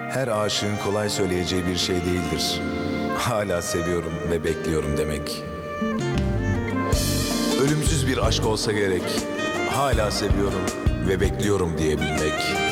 Her aşığın kolay söyleyeceği bir şey değildir. Hala seviyorum ve bekliyorum demek. Ölümsüz bir aşk olsa gerek. Hala seviyorum ve bekliyorum diyebilmek.